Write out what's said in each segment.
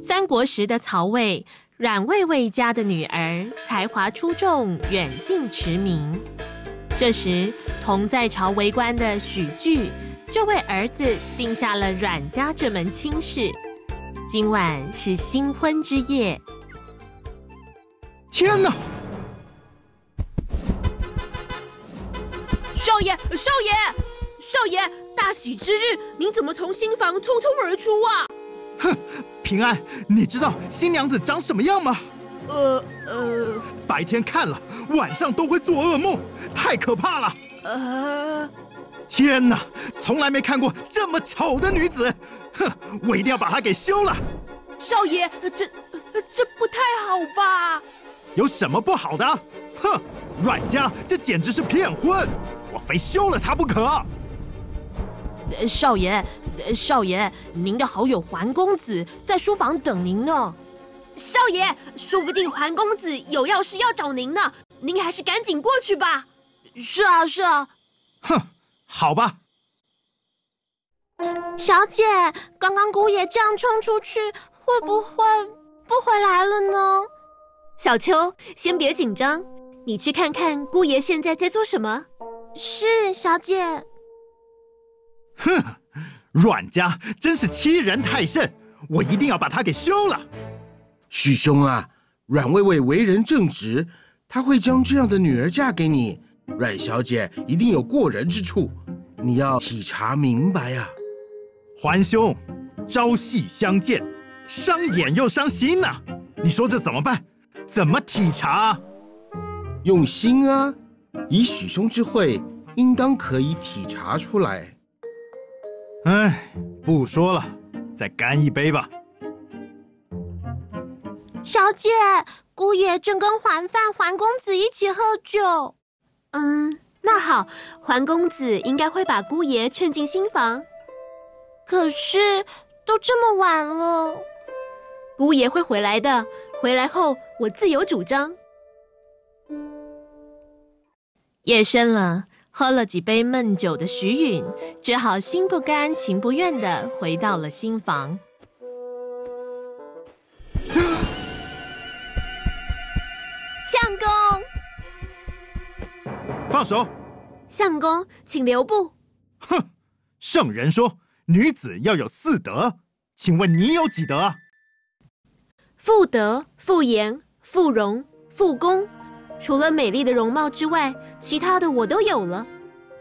三国时的曹魏，阮魏魏家的女儿才华出众，远近驰名。这时，同在朝为官的许据就为儿子定下了阮家这门亲事。今晚是新婚之夜。 天哪！ 少爷，少爷，少爷！大喜之日，您怎么从新房匆匆而出啊？ 哼，平安，你知道新娘子长什么样吗？白天看了，晚上都会做噩梦，太可怕了。天哪，从来没看过这么丑的女子！哼，我一定要把她给休了。 少爷，这不太好吧？ 有什么不好的？哼，阮家这简直是骗婚，我非休了她不可。 少爷，少爷，您的好友桓公子在书房等您呢。 少爷，说不定桓公子有要事要找您呢，您还是赶紧过去吧。 是啊，是啊。 哼，好吧。 小姐，刚刚姑爷这样冲出去，会不会不回来了呢？ 小秋，先别紧张，你去看看姑爷现在在做什么。 是，小姐。 哼，阮家真是欺人太甚，我一定要把他给休了。 许兄啊，阮魏魏为人正直，他会将这样的女儿嫁给你。阮小姐一定有过人之处，你要体察明白啊。 桓兄，朝夕相见，伤眼又伤心啊，你说这怎么办？怎么体察？ 用心啊，以许兄之慧，应当可以体察出来。 哎，不说了，再干一杯吧。 小姐，姑爷正跟桓范、桓公子一起喝酒。 那好，桓公子应该会把姑爷劝进新房。 可是都这么晚了， 姑爷会回来的，回来后我自有主张。 夜深了，喝了几杯闷酒的徐允，只好心不甘情不愿地回到了新房。 相公， 放手！ 相公，请留步。 哼，圣人说女子要有四德，请问你有几德啊？ 妇德、妇言、妇容、妇功，除了美丽的容貌之外，其他的我都有了。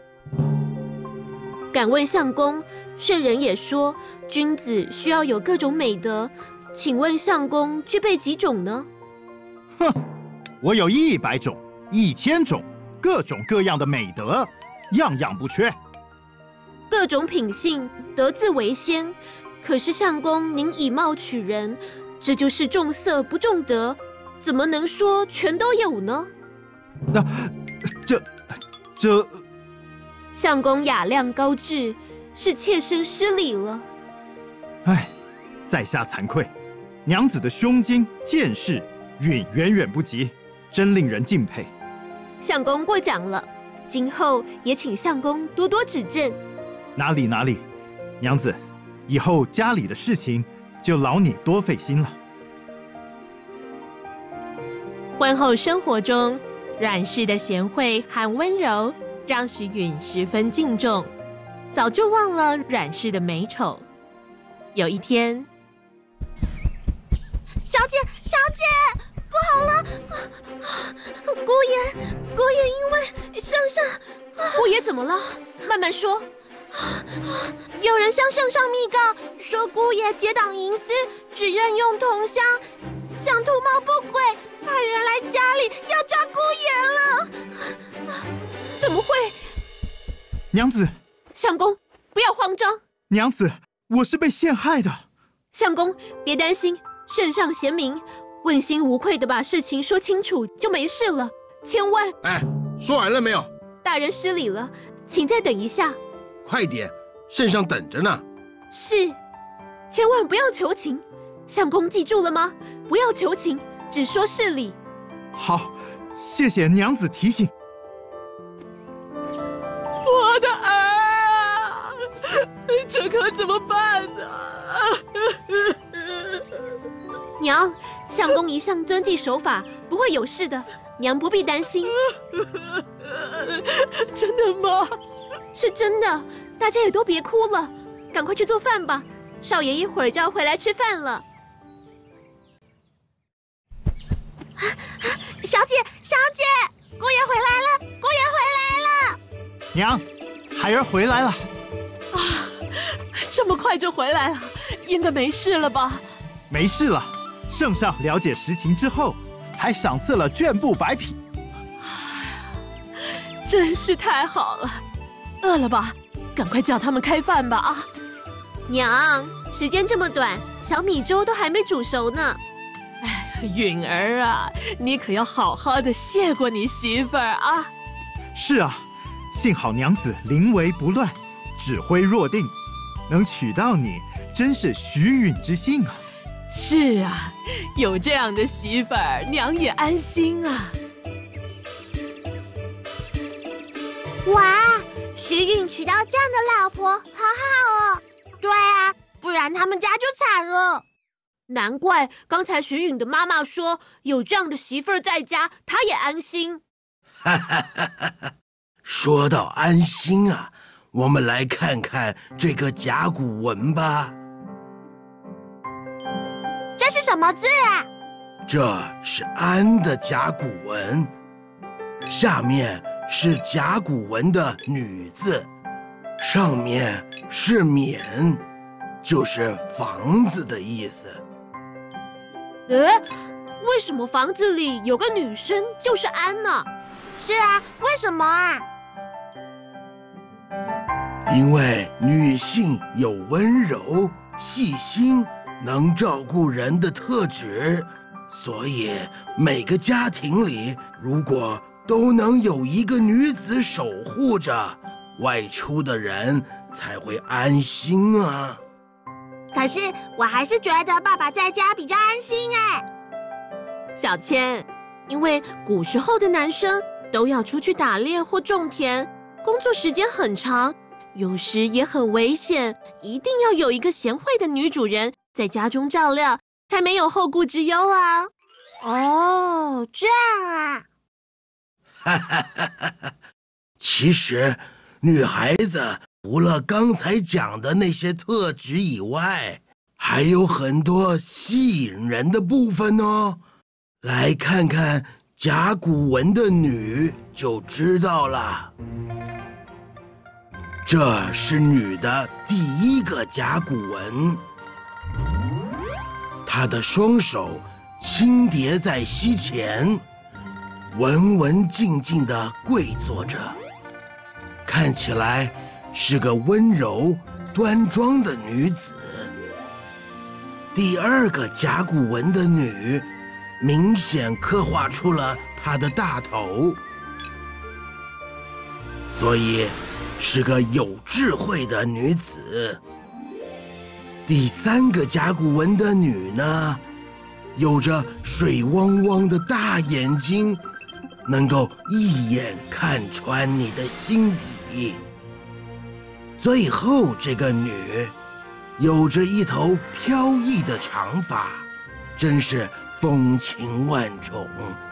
敢问相公，圣人也说君子需要有各种美德，请问相公具备几种呢？ 哼，我有100种、1000种，各种各样的美德，样样不缺。 各种品性，德自为先。可是相公您以貌取人，这就是重色不重德，怎么能说全都有呢？ 这…… 相公雅量高致，是妾身失礼了。 哎，在下惭愧，娘子的胸襟见识远远不及，真令人敬佩。 相公过奖了，今后也请相公多多指正。 哪里，娘子，以后家里的事情就劳你多费心了。 婚后生活中，阮氏的贤惠和温柔让徐允十分敬重，早就忘了阮氏的美丑。有一天，小姐，不好了！姑爷因为圣上…… 姑爷怎么了？慢慢说。 有人向圣上密告，说姑爷结党营私，只任用同乡，想图谋不轨，派人来家里要抓姑爷了。 怎么会？ 娘子， 相公，不要慌张。 娘子，我是被陷害的。 相公，别担心，圣上贤明，问心无愧地把事情说清楚就没事了。千万…… 哎，说完了没有？ 大人失礼了，请再等一下。 快点，圣上等着呢。 是，千万不要求情。相公记住了吗？不要求情，只说事理。 好，谢谢娘子提醒。 我的儿啊，这可怎么办呢？ 娘，相公一向遵纪守法，不会有事的，娘不必担心。 真的吗？ 是真的，大家也都别哭了，赶快去做饭吧。少爷一会儿就要回来吃饭了。 小姐，姑爷回来了，姑爷回来了！ 娘，孩儿回来了。 啊，这么快就回来了，应该没事了吧？ 没事了，圣上了解实情之后，还赏赐了绢布100匹。 真是太好了，饿了吧？赶快叫他们开饭吧啊！ 娘，时间这么短，小米粥都还没煮熟呢。 允儿啊，你可要好好的谢过你媳妇儿啊！ 是啊，幸好娘子临危不乱，指挥若定，能娶到你，真是许允之幸啊！ 是啊，有这样的媳妇儿，娘也安心啊！ 哇，许允娶到这样的老婆，好好哦！对啊，不然他们家就惨了。 难怪刚才许允的妈妈说，有这样的媳妇儿在家，她也安心。 说到安心啊，我们来看看这个甲骨文吧。 这是什么字啊？ 这是安的甲骨文，下面是甲骨文的女字，上面是冕，就是房子的意思。 为什么房子里有个女生就是安呢？ 是啊，为什么啊？ 因为女性有温柔、细心、能照顾人的特质，所以每个家庭里如果都能有一个女子守护着，外出的人才会安心啊。 可是我还是觉得爸爸在家比较安心哎。 小千，因为古时候的男生都要出去打猎或种田，工作时间很长，有时也很危险，一定要有一个贤惠的女主人在家中照料，才没有后顾之忧啊。 哦，这样啊。其实女孩子除了刚才讲的那些特质以外，还有很多吸引人的部分哦。来看看甲骨文的女就知道了。这是女的第一个甲骨文，她的双手轻叠在膝前，文文静静地跪坐着，看起来是个温柔端庄的女子。第二个甲骨文的女明显刻画出了她的大头，所以是个有智慧的女子。第三个甲骨文的女呢，有着水汪汪的大眼睛，能够一眼看穿你的心底。最后这个女有着一头飘逸的长发，真是风情万种。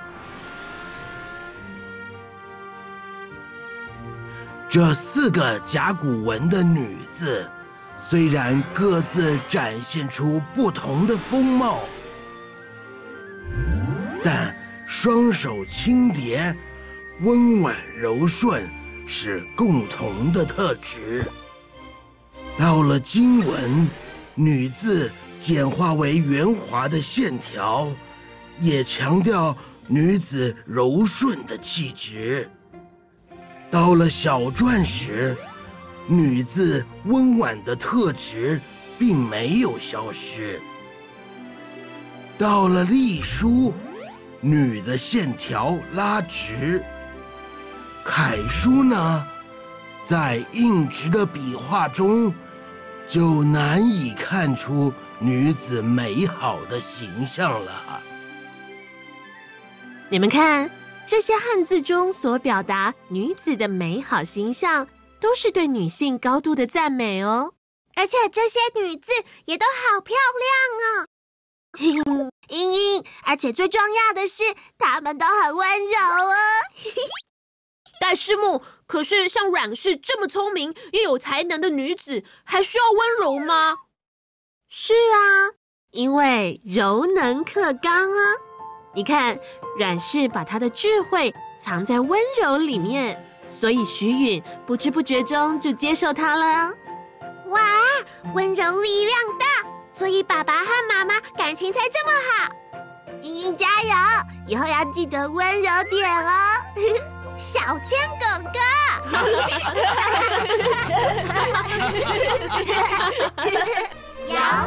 这4个甲骨文的女字，虽然各自展现出不同的风貌，但双手轻叠、温婉柔顺是共同的特质。到了金文，女字简化为圆滑的线条，也强调女子柔顺的气质。到了小篆时，女字温婉的特质并没有消失。到了隶书，女的线条拉直。楷书呢，在硬直的笔画中，就难以看出女子美好的形象了。 你们看，这些汉字中所表达女子的美好形象，都是对女性高度的赞美哦。 而且这些女字也都好漂亮哦。 茵茵，而且最重要的是，他们都很温柔哦。 戴师母，可是像阮氏这么聪明又有才能的女子，还需要温柔吗？ 是啊，因为柔能克刚啊。你看，阮氏把她的智慧藏在温柔里面，所以徐允不知不觉中就接受她了。 哇，温柔力量大，所以爸爸和妈妈感情才这么好。茵茵加油，以后要记得温柔点哦。小千哥哥，摇